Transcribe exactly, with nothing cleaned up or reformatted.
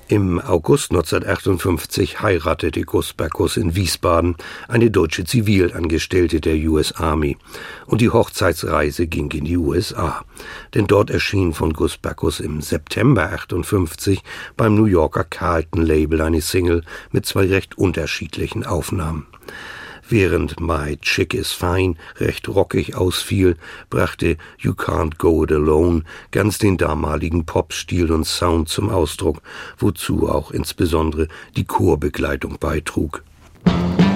Im August neunzehnhundertachtundfünfzig heiratete Gus Backus in Wiesbaden eine deutsche Zivilangestellte der U S Army und die Hochzeitsreise ging in die U S A. Denn dort erschien von Gus Backus im September achtundfünfzig beim New Yorker Carlton Label eine Single mit zwei recht unterschiedlichen Aufnahmen. Während My Chick is Fine recht rockig ausfiel, brachte You Can't Go It Alone ganz den damaligen Popstil und Sound zum Ausdruck, wozu auch insbesondere die Chorbegleitung beitrug.